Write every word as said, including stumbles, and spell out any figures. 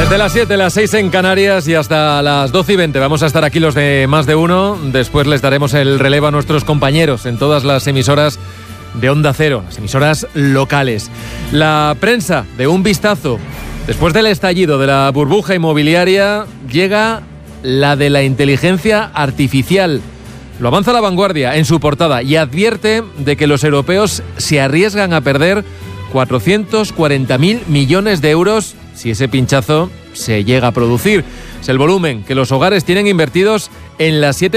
Desde las siete, las seis en Canarias y hasta las doce y veinte vamos a estar aquí los de Más de Uno. Después les daremos el relevo a nuestros compañeros en todas las emisoras de Onda Cero, las emisoras locales. La prensa, de un vistazo, después del estallido de la burbuja inmobiliaria, llega la de la inteligencia artificial. Lo avanza La Vanguardia en su portada y advierte de que los europeos se arriesgan a perder cuatrocientos cuarenta mil millones de euros si ese pinchazo se llega a producir. Es el volumen que los hogares tienen invertidos en las siete